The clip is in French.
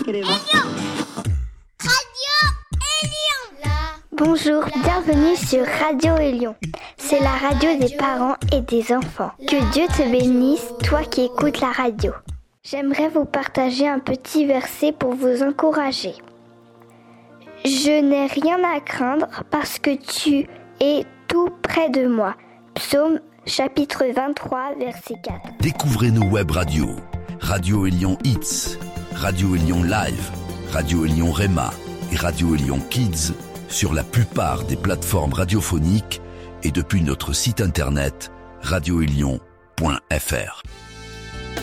Bonjour, bienvenue sur Radio Élion. C'est la radio des parents et des enfants. Que Dieu te bénisse, toi qui écoutes la radio. J'aimerais vous partager un petit verset pour vous encourager. Je n'ai rien à craindre parce que tu es tout près de moi. Psaume chapitre 23, verset 4. Découvrez nos web radios. Radio Élion Hits, Radio Élion Live, Radio Élion Rema et Radio Élion Kids sur la plupart des plateformes radiophoniques et depuis notre site internet radioélion.fr.